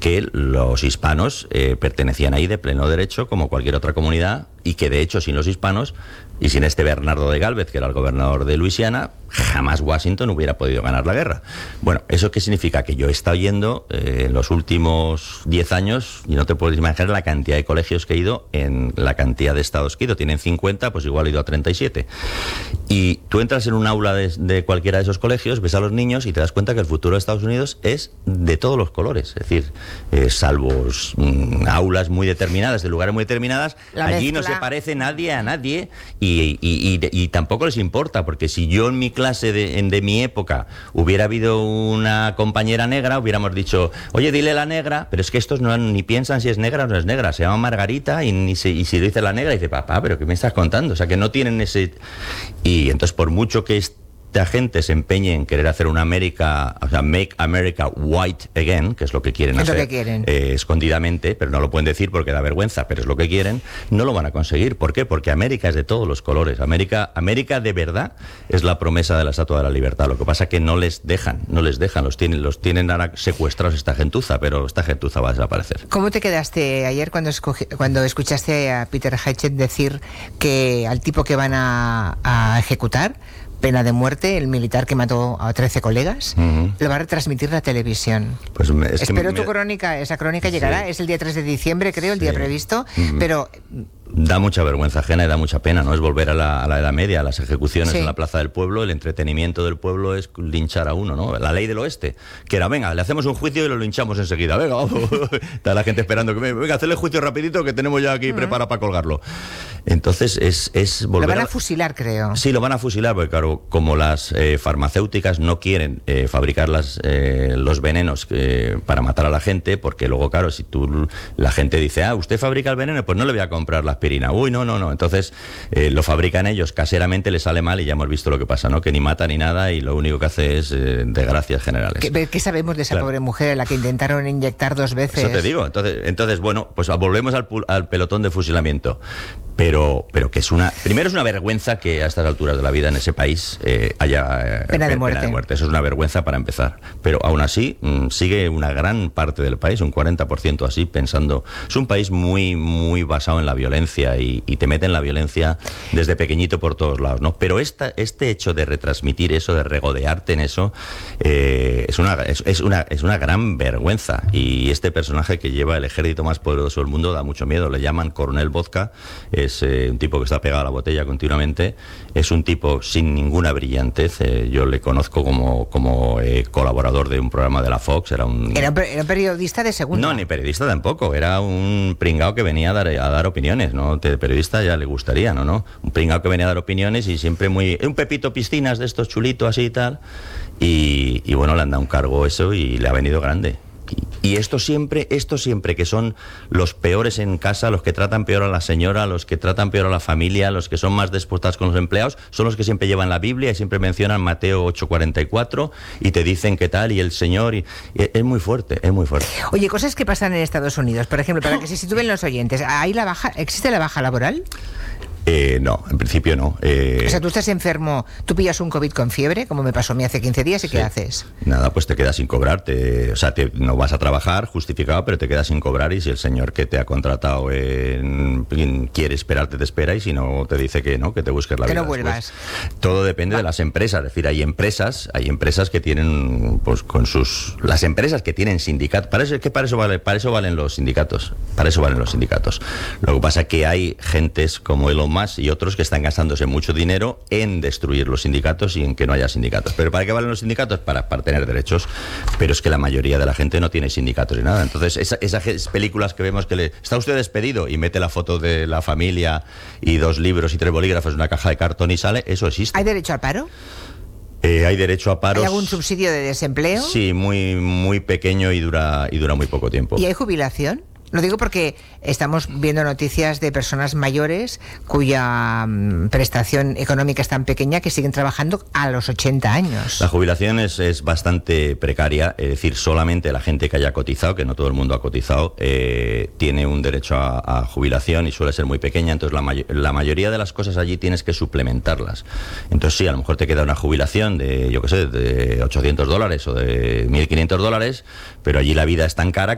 que los hispanos pertenecían ahí de pleno derecho como cualquier otra comunidad, y que de hecho sin los hispanos y sin este Bernardo de Gálvez, que era el gobernador de Luisiana, jamás Washington hubiera podido ganar la guerra. Bueno, ¿eso qué significa? Que yo he estado yendo en los últimos 10 años, y no te puedes imaginar la cantidad de colegios que he ido, en la cantidad de estados que he ido. Tienen 50, pues igual he ido a 37. Y tú entras en un aula de cualquiera de esos colegios, ves a los niños y te das cuenta que el futuro de Estados Unidos es de todos los colores. Es decir, salvo aulas muy determinadas, de lugares muy determinadas, allí no se parece nadie a nadie, y tampoco les importa, porque si yo en mi clase de mi época hubiera habido una compañera negra, hubiéramos dicho, oye, dile la negra, pero es que estos no ni piensan si es negra o no es negra, se llama Margarita, y si lo dice la negra, dice, papá, pero ¿qué me estás contando? O sea, que no tienen ese... Y entonces, por mucho que esta gente se empeñe en querer hacer una América, o sea, make America white again, que es lo que quieren hacer, lo que quieren. Escondidamente, pero no lo pueden decir porque da vergüenza, pero es lo que quieren, no lo van a conseguir. ¿Por qué? Porque América es de todos los colores. América de verdad es la promesa de la Estatua de la Libertad. Lo que pasa es que no les dejan, los tienen ahora secuestrados esta gentuza, pero esta gentuza va a desaparecer. ¿Cómo te quedaste ayer cuando escuchaste a Peter Hatchett decir que al tipo que van a ejecutar, pena de muerte, el militar que mató a 13 colegas, lo va a retransmitir la televisión? Pues espero tu crónica, esa crónica llegará, sí. Es el día 3 de diciembre, creo, el día previsto, pero... Da mucha vergüenza ajena y da mucha pena, ¿no? Es volver a la Edad Media, a las ejecuciones en la Plaza del Pueblo. El entretenimiento del pueblo es linchar a uno, ¿no? La ley del oeste, que era, venga, le hacemos un juicio y lo linchamos enseguida, venga, vamos. Está la gente esperando que venga, hacerle juicio rapidito, que tenemos ya aquí preparado para colgarlo. Entonces es volver... Lo van a fusilar, creo. Sí, lo van a fusilar, porque claro, como las farmacéuticas no quieren fabricar los venenos para matar a la gente, porque luego, claro, si la gente dice, usted fabrica el veneno, pues no le voy a comprar la aspirina. Uy, no. Entonces lo fabrican ellos, caseramente les sale mal, y ya hemos visto lo que pasa, ¿no? Que ni mata ni nada, y lo único que hace es desgracias generales. ¿Qué sabemos de esa pobre mujer a la que intentaron inyectar 2 veces? Eso te digo. Entonces bueno, pues volvemos al pelotón de fusilamiento. Pero que primero es una vergüenza que a estas alturas de la vida en ese país haya pena de muerte. Eso es una vergüenza para empezar. Pero aún así sigue una gran parte del país, un 40% así, pensando... Es un país muy, muy basado en la violencia, y te meten la violencia desde pequeñito por todos lados, ¿no? Pero este hecho de retransmitir eso, de regodearte en eso, es una gran vergüenza. Y este personaje que lleva el ejército más poderoso del mundo da mucho miedo. Le llaman Coronel Vodka. Es un tipo que está pegado a la botella continuamente. Es un tipo sin ninguna brillantez. Yo le conozco como colaborador de un programa de la Fox. Era un periodista de segunda. No, ni periodista tampoco. Era un pringao que venía a dar opiniones, ¿no? De periodista ya le gustaría, ¿no? Un pringao que venía a dar opiniones, y siempre un Pepito Piscinas de estos chulitos así y tal. Y bueno, le han dado un cargo eso y le ha venido grande. Y esto siempre, que son los peores en casa, los que tratan peor a la señora, los que tratan peor a la familia, los que son más déspotas con los empleados, son los que siempre llevan la Biblia y siempre mencionan Mateo 8:44 y te dicen qué tal, y el Señor, y es muy fuerte, es muy fuerte. Oye, cosas que pasan en Estados Unidos, por ejemplo, para que se sitúen los oyentes, ¿existe la baja laboral? No, en principio no. O sea, tú estás enfermo, tú pillas un COVID con fiebre, como me pasó a mí hace 15 días, ¿y qué haces? Nada, pues te quedas sin cobrar. No vas a trabajar justificado, pero te quedas sin cobrar, y si el señor que te ha contratado quiere esperarte, te espera, y si no, te dice que no, que te busques la vida. Que no vuelvas. Después. Todo depende de las empresas. Es decir, hay empresas que tienen, pues las empresas que tienen sindicatos. Para eso valen los sindicatos. Lo que pasa es que hay gentes como Elon Musk y otros que están gastándose mucho dinero en destruir los sindicatos y en que no haya sindicatos. ¿Pero para qué valen los sindicatos? Para tener derechos. Pero es que la mayoría de la gente no tiene sindicatos ni nada. Entonces, esas películas que vemos que está usted despedido y mete la foto de la familia y 2 libros y 3 bolígrafos en una caja de cartón y sale, eso existe. ¿Hay derecho al paro? Hay derecho a paros. ¿Hay algún subsidio de desempleo? Sí, muy, muy pequeño, y dura muy poco tiempo. ¿Y hay jubilación? Lo digo porque estamos viendo noticias de personas mayores cuya prestación económica es tan pequeña que siguen trabajando a los 80 años. La jubilación es bastante precaria, es decir, solamente la gente que haya cotizado, que no todo el mundo ha cotizado, tiene un derecho a jubilación, y suele ser muy pequeña. Entonces la mayoría de las cosas allí tienes que suplementarlas. Entonces sí, a lo mejor te queda una jubilación de $800 o de $1.500, pero allí la vida es tan cara